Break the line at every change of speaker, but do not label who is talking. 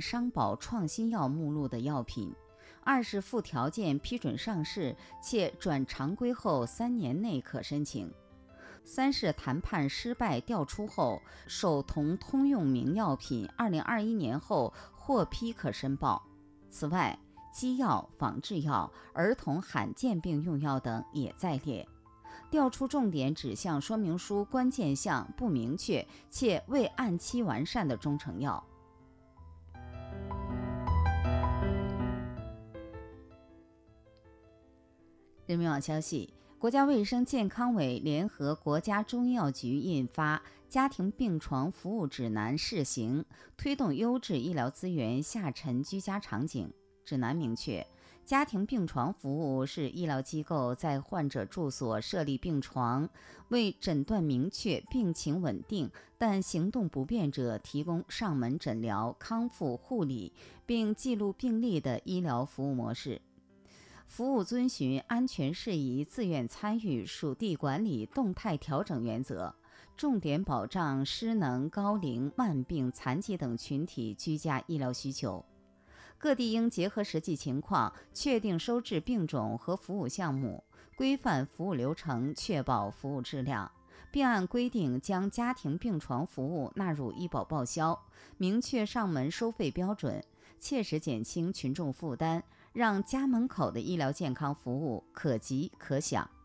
商保创新药目录的药品。2是附条件批准上市且转常规后3年内可申请。3是谈判失败调出后，首同通用名药品2021年后获批可申报。此外，机药、仿制药、儿童罕见病用药等也在列。调出重点指向说明书关键项不明确且未按期完善的中成药。人民网消息，国家卫生健康委联合国家中医药局印发《家庭病床服务指南》试行，推动优质医疗资源下沉居家场景。指南明确，家庭病床服务是医疗机构在患者住所设立病床，为诊断明确、病情稳定但行动不便者提供上门诊疗、康复护理，并记录病历的医疗服务模式。服务遵循安全事宜、自愿参与、属地管理、动态调整原则，重点保障失能、高龄、慢病、残疾等群体居家医疗需求。各地应结合实际情况，确定收治病种和服务项目，规范服务流程，确保服务质量，并按规定将家庭病床服务纳入医保报销，明确上门收费标准，切实减轻群众负担，让家门口的医疗健康服务可及可享。